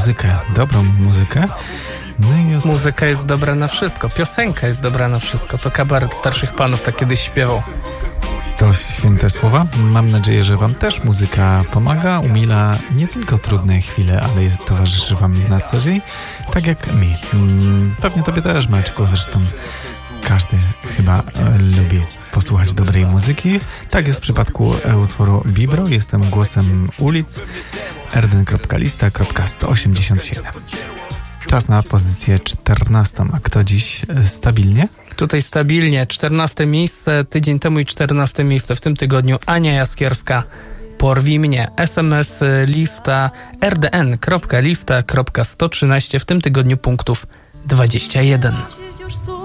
muzykę, dobrą muzykę. No i Muzyka jest dobra na wszystko, piosenka jest dobra na wszystko. To kabaret starszych panów tak kiedyś śpiewał. To święte słowa. Mam nadzieję, że wam też muzyka pomaga, umila nie tylko trudne chwile, ale towarzyszy wam na co dzień, tak jak mi. Pewnie tobie też, Maćku, zresztą każdy chyba lubił posłuchać dobrej muzyki. Tak jest w przypadku utworu Bibro. Jestem głosem ulic. erden.lista.187. Czas na pozycję 14. A kto dziś stabilnie? Tutaj stabilnie 14 miejsce, tydzień temu i 14 miejsce w tym tygodniu Ania Jaskierska, Porwij mnie. SMS lifta rdn.lifta.113, w tym tygodniu punktów 21.